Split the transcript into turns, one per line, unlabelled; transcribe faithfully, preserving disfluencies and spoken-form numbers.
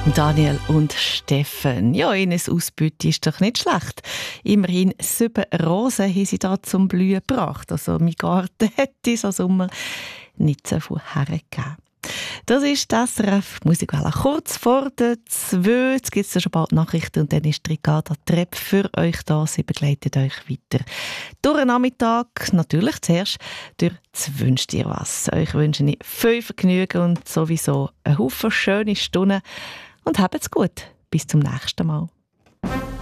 Daniel und Steffen. Ja, ihnen Ausbeute ist doch nicht schlecht. Immerhin sieben Rosen haben sie da zum Blühen gebracht. Also mein Garten hätte so Sommer nicht so viel hergegeben. Das ist das R F Musikwelle. Kurz vor der zwei. Jetzt gibt es schon bald Nachrichten und dann ist Ricarda Trepp für euch da. Sie begleitet euch weiter durch den Nachmittag. Natürlich zuerst durch das «Wünscht ihr was». Euch wünsche ich viel Vergnügen und sowieso einen Haufen schöne Stunden. Und habt's gut. Bis zum nächsten Mal.